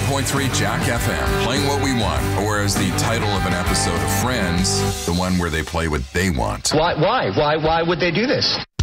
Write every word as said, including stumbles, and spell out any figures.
point three Jack F M, playing what we want, or as the title of an episode of Friends, the one where they play what they want. Why? Why? Why? Why would they do this?